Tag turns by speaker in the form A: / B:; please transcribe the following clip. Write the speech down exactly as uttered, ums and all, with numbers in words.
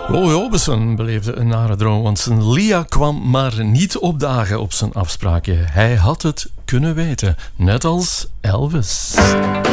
A: Roy Orbison beleefde een nare droom, want zijn Lia kwam maar niet opdagen op zijn afspraakje. Hij had het kunnen weten, net als Elvis.